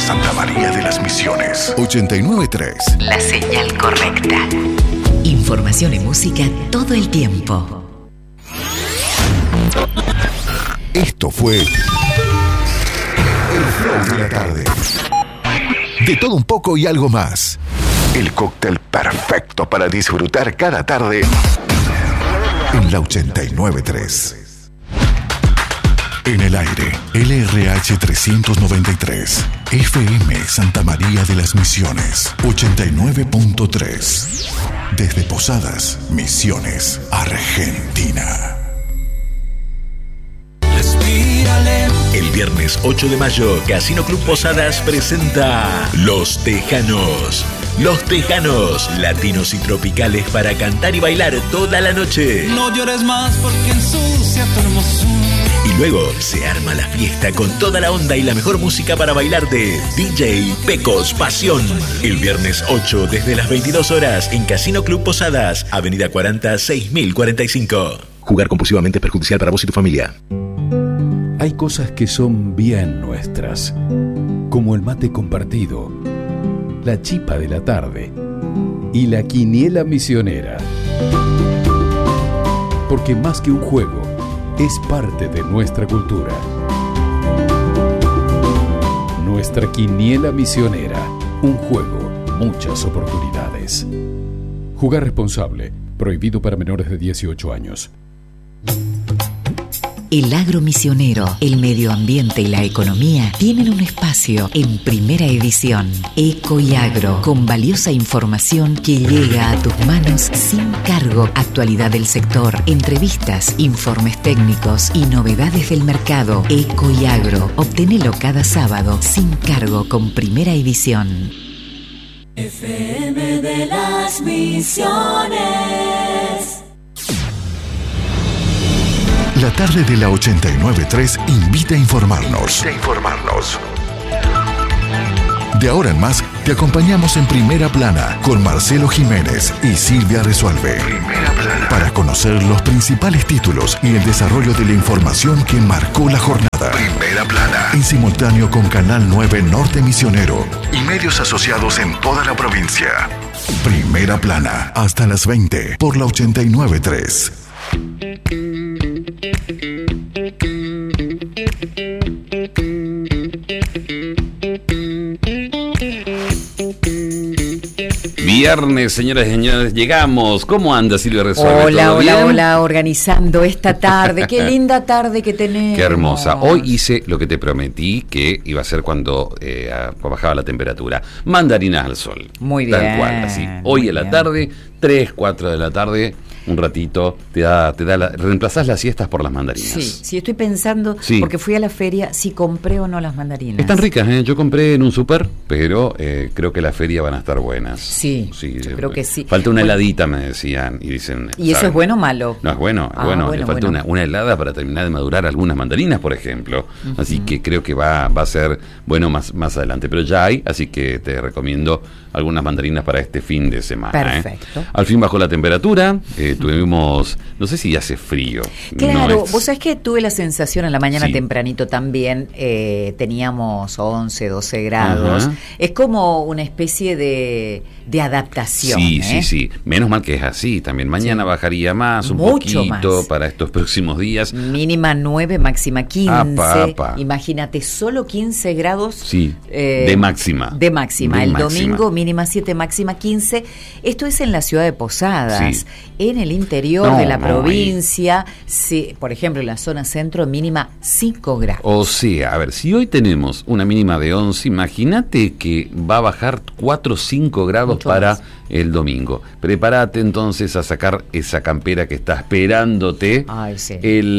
Santa María de las Misiones. 89.3. La señal correcta. Información y música todo el tiempo. Esto fue El Flow de la Tarde. De todo un poco y algo más. El cóctel perfecto para disfrutar cada tarde en la 89.3. En el aire, LRH 393, FM Santa María de las Misiones, 89.3. Desde Posadas, Misiones, Argentina. El viernes 8 de mayo, Casino Club Posadas presenta Los Tejanos. Los Tejanos, latinos y tropicales para cantar y bailar toda la noche. No llores más porque ensucia tu hermosura. Y luego se arma la fiesta con toda la onda y la mejor música para bailar de DJ Pecos Pasión. El viernes 8 desde las 22 horas en Casino Club Posadas, Avenida 40, 6045. Jugar compulsivamente es perjudicial para vos y tu familia. Hay cosas que son bien nuestras, como el mate compartido, la chipa de la tarde y la quiniela misionera. Porque más que un juego, es parte de nuestra cultura. Nuestra quiniela misionera, un juego, muchas oportunidades. Jugar responsable, prohibido para menores de 18 años. El agro misionero, el medio ambiente y la economía tienen un espacio en Primera Edición. Eco y Agro, con valiosa información que llega a tus manos sin cargo. Actualidad del sector, entrevistas, informes técnicos y novedades del mercado. Eco y Agro, obténelo cada sábado sin cargo con Primera Edición. FM de las Misiones. La tarde de la 89.3 invita a informarnos. De ahora en más, te acompañamos en Primera Plana con Marcelo Jiménez y Silvia Resuelve. Primera Plana. Para conocer los principales títulos y el desarrollo de la información que marcó la jornada. Primera Plana. En simultáneo con Canal 9 Norte Misionero y medios asociados en toda la provincia. Primera Plana. Hasta las 20 por la 89.3. Viernes, señoras y señores, llegamos. ¿Cómo anda Silvia Resuelve? Hola, organizando esta tarde. Qué linda tarde que tenemos. Qué hermosa. Hoy hice lo que te prometí que iba a ser cuando bajaba la temperatura. Mandarinas al sol. Muy bien. Tal cual, así. Hoy a la tarde, 3, 4 de la tarde, un ratito, reemplazás las siestas por las mandarinas. Sí, estoy pensando, porque fui a la feria, si compré o no las mandarinas. Están ricas, ¿eh? Yo compré en un súper, pero creo que la feria van a estar buenas. Sí, yo creo que sí. Falta una heladita, me decían, y dicen... ¿Y eso es bueno o malo? No, es bueno, le falta una helada para terminar de madurar algunas mandarinas, por ejemplo. Uh-huh. Así que creo que va a ser bueno más adelante. Pero ya hay, así que te recomiendo algunas mandarinas para este fin de semana. Perfecto. Al fin bajó la temperatura, tuvimos, no sé si hace frío. Claro, vos sabés que tuve la sensación en la mañana tempranito también, teníamos 11, 12 grados. Uh-huh. Es como una especie de adaptación. Sí. Menos mal que es así. También mañana bajaría más, mucho poquito más. Para estos próximos días. Mínima 9, máxima 15. Imagínate, solo 15 grados. Sí, de máxima. De máxima. El domingo, mínima 7, máxima 15. Esto es en la ciudad de Posadas. Sí. En el interior de la provincia, por ejemplo, en la zona centro, mínima 5 grados. O sea, a ver, si hoy tenemos una mínima de 11, imagínate que va a bajar 4 o 5 grados mucho para más. El domingo. Prepárate entonces a sacar esa campera que está esperándote. Ay, sí.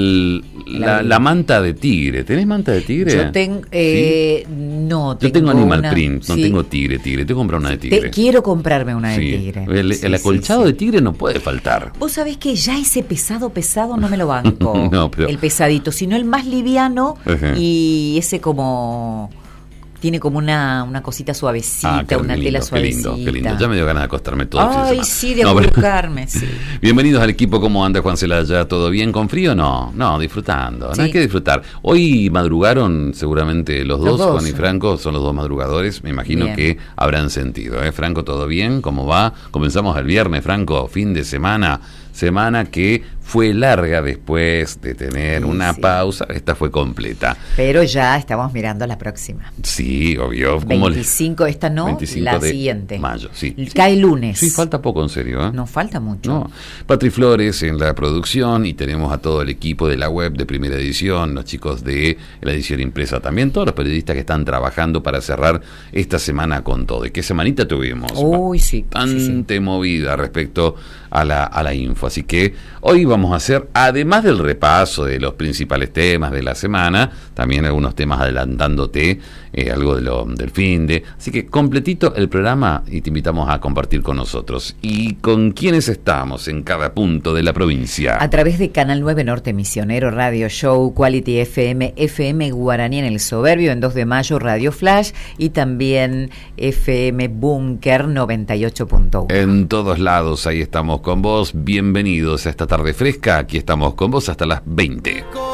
La manta de tigre. ¿Tenés manta de tigre? Yo tengo... No, yo tengo animal print, no tengo tigre. Te voy a comprar una de tigre. Quiero comprarme una de tigre. El acolchado de tigre no puede faltar. Vos sabés que ya ese pesado no me lo banco. No, pero... El pesadito, sino el más liviano. Uh-huh. Y ese como tiene como una cosita suavecita, una tela suavecita. Qué lindo. Ya me dio ganas de acostarme todo. Ay, sí, de acurrucarme, sí. Bienvenidos al equipo. ¿Cómo anda Juan Celaya? ¿Todo bien? ¿Con frío? No, disfrutando. Sí. No hay que disfrutar. Hoy madrugaron seguramente los dos, Juan y Franco, son los dos madrugadores. Me imagino bien. Que habrán sentido. Franco, ¿todo bien? ¿Cómo va? Comenzamos el viernes, Franco, fin de semana que fue larga después de tener una pausa. Esta fue completa. Pero ya estamos mirando la próxima. Sí, obvio. 25, esta no, 25 la de siguiente. Mayo, sí. Cae lunes. Sí, falta poco, en serio. No falta mucho. No. Patri Flores en la producción y tenemos a todo el equipo de la web de Primera Edición, los chicos de la edición impresa también, todos los periodistas que están trabajando para cerrar esta semana con todo. ¿Y qué semanita tuvimos? Uy, sí. Bastante movida respecto a la info. Así que hoy vamos a hacer, además del repaso de los principales temas de la semana, también algunos temas adelantándote algo del fin de. Así que completito el programa y te invitamos a compartir con nosotros. ¿Y con quiénes estamos en cada punto de la provincia? A través de Canal 9 Norte Misionero, Radio Show, Quality FM, FM Guaraní en El Soberbio, en 2 de Mayo, Radio Flash y también FM Búnker 98.1. En todos lados, ahí estamos con vos. Bienvenidos a esta tarde fresca. Aquí estamos con vos hasta las 20.